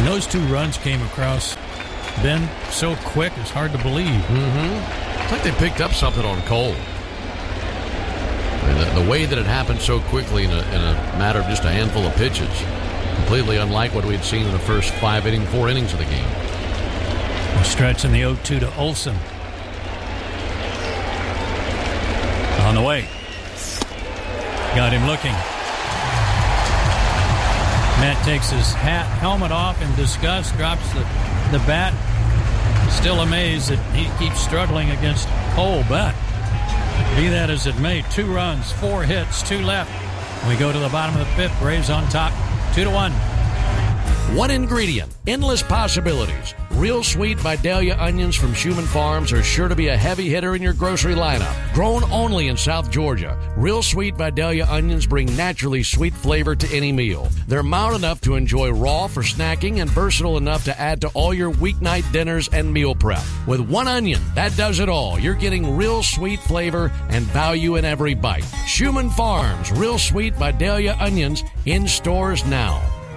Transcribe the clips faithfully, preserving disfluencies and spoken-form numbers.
mean, those two runs came across, Ben, so quick it's hard to believe. Mm-hmm. It's like they picked up something on Cole. I mean, the, the way that it happened so quickly in a, in a matter of just a handful of pitches, completely unlike what we'd seen in the first five inning, four innings of the game. A stretch in the oh two to Olsen. On the way. Got him looking. Matt takes his hat, helmet off in disgust, drops the, the bat. Still amazed that he keeps struggling against Cole, but be that as it may, two runs, four hits, two left. We go to the bottom of the fifth. Braves on top, two to one. One ingredient, endless possibilities. Real sweet Vidalia onions from Schumann Farms are sure to be a heavy hitter in your grocery lineup. Grown only in South Georgia, Real sweet Vidalia onions bring naturally sweet flavor to any meal. They're mild enough to enjoy raw for snacking and versatile enough to add to all your weeknight dinners and meal prep. With one onion, that does it all. You're getting real sweet flavor and value in every bite. Schumann Farms, Real sweet Vidalia onions in stores now.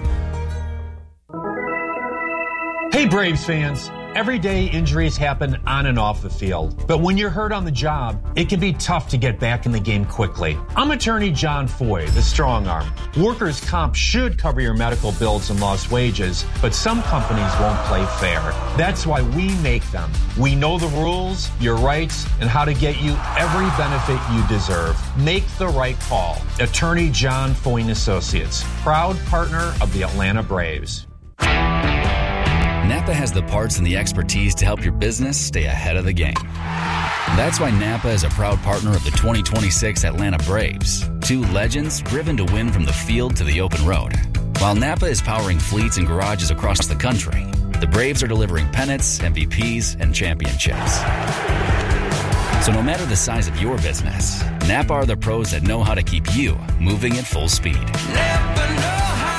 Hey Braves fans, everyday injuries happen on and off the field, but when you're hurt on the job, it can be tough to get back in the game quickly. I'm attorney John Foy, the strong arm. Workers' comp should cover your medical bills and lost wages, but some companies won't play fair. That's why we make them. We know the rules, your rights, and how to get you every benefit you deserve. Make the right call. Attorney John Foy and Associates, proud partner of the Atlanta Braves. Napa has the parts and the expertise to help your business stay ahead of the game. That's why Napa is a proud partner of the twenty twenty-six Atlanta Braves, two legends driven to win from the field to the open road. While Napa is powering fleets and garages across the country, the Braves are delivering pennants, M V Ps, and championships. So no matter the size of your business, Napa are the pros that know how to keep you moving at full speed. Napa know how.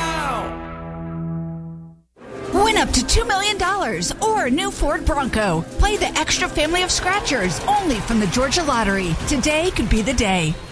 Win up to two million dollars or a new Ford Bronco. Play the extra family of scratchers only from the Georgia Lottery. Today could be the day.